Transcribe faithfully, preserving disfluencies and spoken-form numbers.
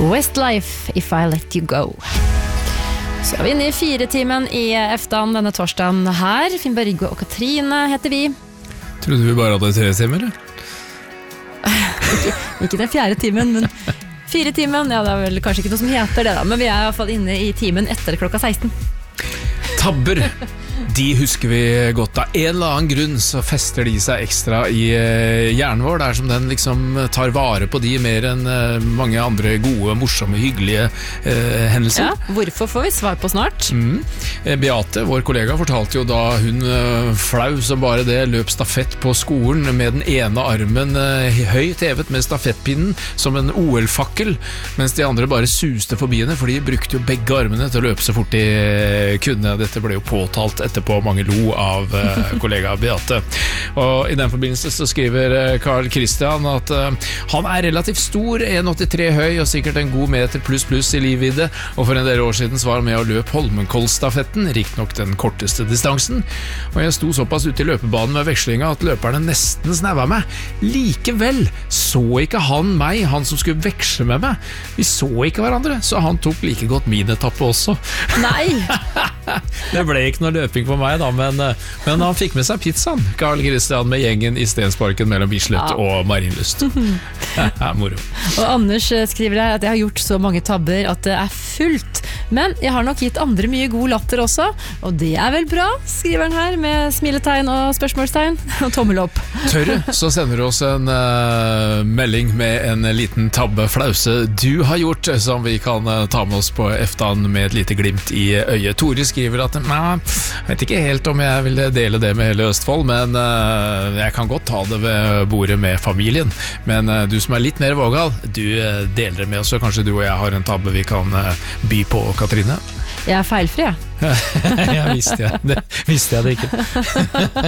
Westlife, If I Let You Go. Så er vi inne i fire timen i eftan denne torsdagen her. Finn Børge og Katrine heter vi. Trodde vi bare hadde tre timer, eller? ikke, ikke den fjerde timen, men fire timen. Ja, det er vel kanskje ikke noe som heter det da, men vi er i hvert fall inne i timen etter klokka seksten. Tabber, de husker vi godt. Av en eller annen grunn så fester de seg ekstra i eh, hjernen vår. Det er som den liksom tar vare på de mer enn eh, mange andre gode, morsomme, hyggelige eh, hendelser. Ja, hvorfor får vi svar på snart? Mm. Eh, Beate, vår kollega, fortalte jo da hun eh, flau som bare det løp stafett på skolen med den ene armen eh, høyt hevet med stafettpinnen som en O L-fakkel, mens de andre bare suste forbi henne, for de brukte jo begge armene til å løpe så fort de eh, kunne. Dette ble jo påtalt etterpå, mange lo av uh, kollega Beate. Og i den forbindelse så skriver uh, Carl Christian at uh, han er relativt stor, en komma åttitre høy og sikkert en god meter pluss pluss i livvidde, og for en del år siden så var han med å løpe Holmenkollstafetten, riktig nok den korteste distansen, og jeg sto såpass ute i løpebanen med vekslinga at løperne nesten snæva meg. Likevel så ikke han meg, han som skulle veksle med meg. Vi så ikke hverandre, så han tok like godt min etappe også. Nei! Det ble ikke noe løping for meg da, men, men han fikk med seg pizzaen, Carl Christian, med gjengen i Stensparken mellom Bislett ja. og Marienlyst. Ja, moro. Og Anders skriver her at jeg har gjort så mange tabber at det er fullt, men jeg har nok gitt andre mye god latter også, og det er vel bra, skriver han her med smiletegn og spørsmålstegn og tommel opp. Tørre, så sender du oss en uh, melding med en liten tabbe flause du har gjort, som vi kan uh, ta med oss på eftan med et lite glimt i øyet. Tore skriver at jeg vet ikke helt om jeg vil dele det med hele Østfold, men uh, jeg kan godt ta det ved bordet med familien, men uh, du som er litt mer vågal, du uh, deler det med oss, så kanskje du og jeg har en tabbe vi kan uh, by på, Katrine? Jeg er feilfri, jeg. Ja, visste jeg det, visste jeg det ikke.